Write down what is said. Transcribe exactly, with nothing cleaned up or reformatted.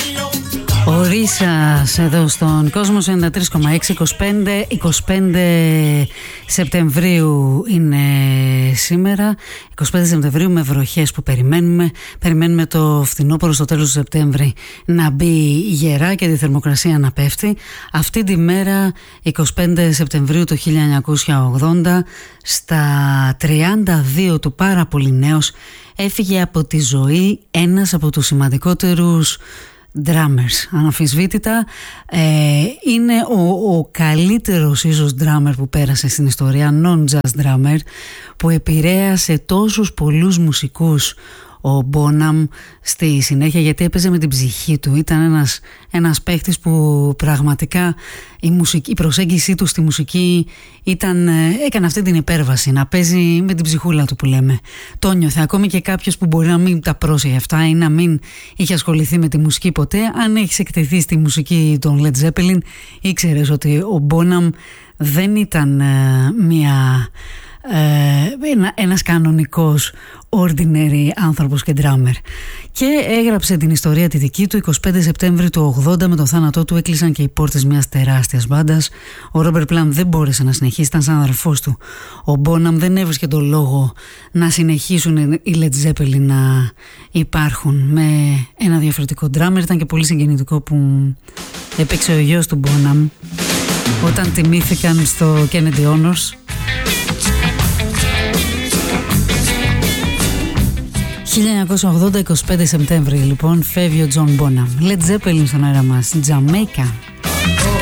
Ο Ρίσας εδώ στον Κόσμος ενενήντα τρία κόμμα έξι. είκοσι πέντε Σεπτεμβρίου είναι σήμερα, είκοσι πέντε Σεπτεμβρίου, με βροχές που περιμένουμε. Περιμένουμε το φθινόπωρο στο τέλος του Σεπτέμβρη να μπει γερά και τη θερμοκρασία να πέφτει. Αυτή τη μέρα, είκοσι πέντε Σεπτεμβρίου του χίλια εννιακόσια ογδόντα, στα τριάντα δύο του, πάρα πολύ νέος, έφυγε από τη ζωή ένας από τους σημαντικότερους drummers, αναμφισβήτητα. ε, είναι ο, ο καλύτερος ίσως drummer που πέρασε στην ιστορία, non-jazz drummer, που επηρέασε τόσους πολλούς μουσικούς ο Bonham στη συνέχεια, γιατί έπαιζε με την ψυχή του. Ήταν ένας, ένας παίχτης που πραγματικά η, μουσική, η προσέγγιση του στη μουσική ήταν, έκανε αυτή την υπέρβαση, να παίζει με την ψυχούλα του που λέμε. Το νιώθε ακόμη και κάποιος που μπορεί να μην τα πρόσεχε αυτά ή να μην είχε ασχοληθεί με τη μουσική ποτέ. Αν έχεις εκτεθεί στη μουσική των Led Zeppelin, ήξερες ότι ο Bonham δεν ήταν uh, μια... Ε, ένα, ένας κανονικός ordinary άνθρωπος και drummer, και έγραψε την ιστορία τη δική του. είκοσι πέντε Σεπτέμβρη του ογδόντα, με το θάνατό του, έκλεισαν και οι πόρτες μιας τεράστιας μπάντας. Ο Ρόμπερτ Πλάμ δεν μπόρεσε να συνεχίσει, ήταν σαν αδερφός του. Ο Bonham δεν έβρισκε τον λόγο να συνεχίσουν οι Led Zeppelin να υπάρχουν με ένα διαφορετικό drummer. Ήταν και πολύ συγκινητικό που έπαιξε ο γιος του Bonham όταν τιμήθηκαν στο Kennedy Honors. χίλια εννιακόσια ογδόντα, είκοσι πέντε Σεπτέμβρη λοιπόν, φεύγει ο Τζον Bonham. Led Zeppelin στον αέρα μας, Jamaica.